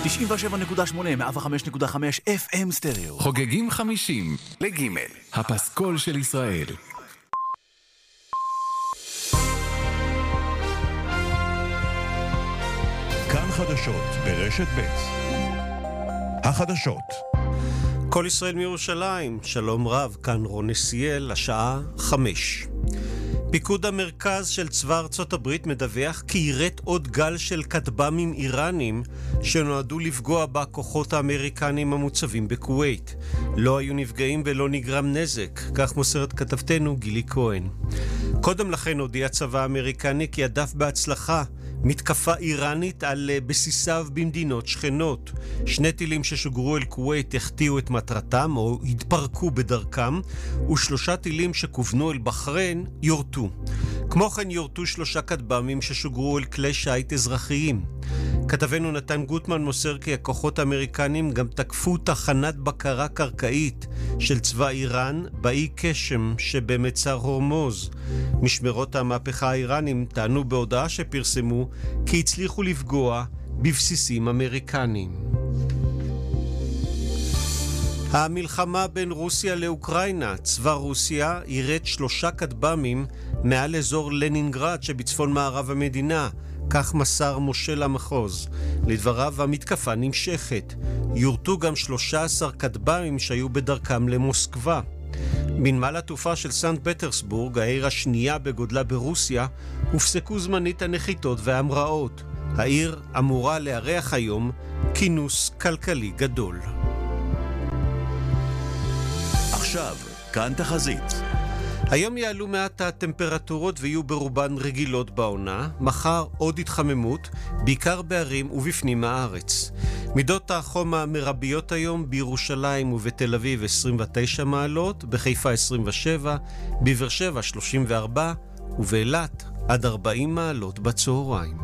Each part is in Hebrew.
97.8, 105.5 FM סטריאו. חוגגים 50 לג' הפסקול של ישראל. כאן חדשות ברשת ב'. החדשות. כל ישראל מירושלים, שלום רב, כאן רון נסיאל, השעה 5. פיקוד המרכז של צבא ארצות הברית מדווח כי יראת עוד גל של כטב"מים איראנים שנועדו לפגוע בכוחות האמריקנים המוצבים בכווית. לא היו נפגעים ולא נגרם נזק, כך מוסרת כתבתנו גילי כהן. קודם לכן הודיע הצבא האמריקני כי הדף בהצלחה מתקפה איראנית על בסיסיו במדינות שכנות. 2 טילים ששוגרו אל כווית החטיאו את מטרתם או התפרקו בדרכם, ו3 טילים שכוונו אל בחריין יורטו. כמו כן יורטו 3 כטב"מים ששוגרו אל כלי שיט אזרחיים. כתבנו נתן גוטמן מוסר כי הכוחות האמריקנים גם תקפו תחנת בקרה קרקעית של צבא איראן באי קשם שבמצר הורמוז. משמרות המהפכה האיראנים טענו בהודעה שפרסמו כי הצליחו לפגוע בבסיסים אמריקנים. המלחמה בין רוסיה לאוקראינה, צבא רוסיה ירד 3 כטב"מים מעל אזור לנינגרד שבצפון מערב המדינה, כך מסר מושל המחוז. לדבריו המתקפה נמשכת. יורטו גם 13 כטב"מים שהיו בדרכם למוסקבה. בנמל התעופה של סנט פטרסבורג, העיר השנייה בגודלה ברוסיה, הופסקו זמנית הנחיתות וההמראות. העיר אמורה לארח היום כינוס כלכלי גדול. עכשיו, כאן תחזית. היום יעלו מעט הטמפרטורות ויהיו ברובן רגילות בעונה. מחר עוד התחממות, בעיקר בערים ובפנים הארץ. מידות החום המרביות היום בירושלים ובתל אביב 29 מעלות, בחיפה 27, בבאר שבע 34 ובאילת עד 40 מעלות בצהריים.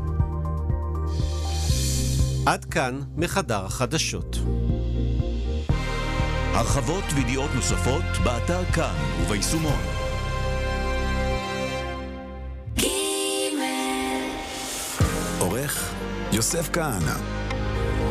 עד כאן מחדר החדשות. הרחבות וידיעות נוספות באתר כאן וביישומון. עורך יוסף כהנא.